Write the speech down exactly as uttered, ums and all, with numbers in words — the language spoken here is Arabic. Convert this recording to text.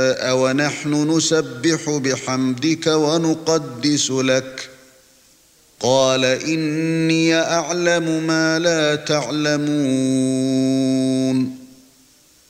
ونحن نسبح بحمدك ونقدس لك قال إني أعلم ما لا تعلمون